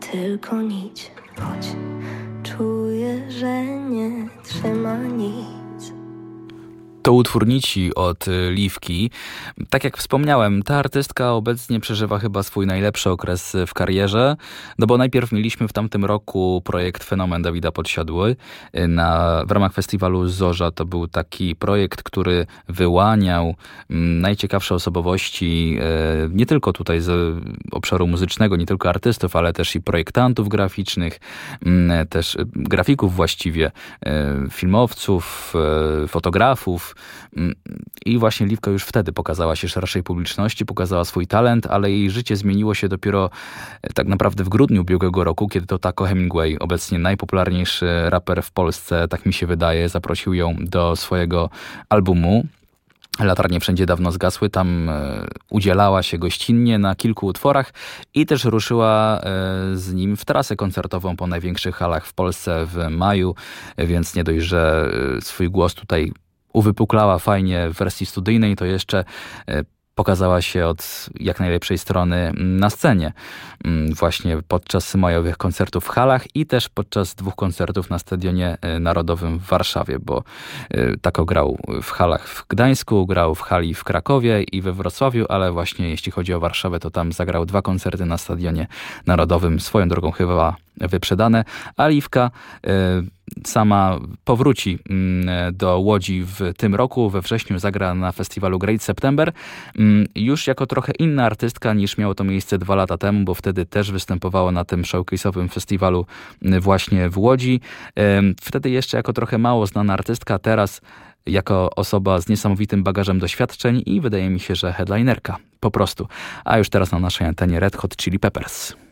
tylko nić, choć czuję, że nie trzyma nic. To utwór Nici od Liwki. Tak jak wspomniałem, ta artystka obecnie przeżywa chyba swój najlepszy okres w karierze, no bo najpierw mieliśmy w tamtym roku projekt Fenomen Dawida Podsiadły. W ramach festiwalu Zorza to był taki projekt, który wyłaniał najciekawsze osobowości nie tylko tutaj z obszaru muzycznego, nie tylko artystów, ale też i projektantów graficznych, też grafików właściwie, filmowców, fotografów. I właśnie Liwka już wtedy pokazała się szerszej publiczności, pokazała swój talent, ale jej życie zmieniło się dopiero tak naprawdę w grudniu ubiegłego roku, kiedy to Taco Hemingway, obecnie najpopularniejszy raper w Polsce, tak mi się wydaje, zaprosił ją do swojego albumu. Latarnie wszędzie dawno zgasły, tam udzielała się gościnnie na kilku utworach i też ruszyła z nim w trasę koncertową po największych halach w Polsce w maju, więc nie dość, że swój głos tutaj uwypuklała fajnie w wersji studyjnej, to jeszcze pokazała się od jak najlepszej strony na scenie. Właśnie podczas majowych koncertów w halach i też podczas 2 koncertów na Stadionie Narodowym w Warszawie, bo Taco grał w halach w Gdańsku, grał w hali w Krakowie i we Wrocławiu, ale właśnie jeśli chodzi o Warszawę, to tam zagrał 2 koncerty na Stadionie Narodowym, swoją drogą chyba wyprzedane, a Liwka sama powróci do Łodzi w tym roku. We wrześniu zagra na festiwalu Great September. Już jako trochę inna artystka niż miało to miejsce 2 lata temu, bo wtedy też występowała na tym showcase'owym festiwalu właśnie w Łodzi. Wtedy jeszcze jako trochę mało znana artystka, teraz jako osoba z niesamowitym bagażem doświadczeń i wydaje mi się, że headlinerka. Po prostu. A już teraz na naszej antenie Red Hot Chili Peppers.